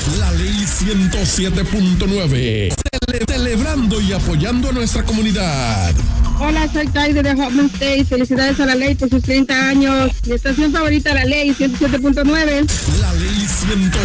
La Ley 107.9. Celebrando y apoyando a nuestra comunidad. Hola, soy Taide de Hoffman State. Felicidades a la ley por sus 30 años. Mi estación favorita, la Ley 107.9. La Ley 107.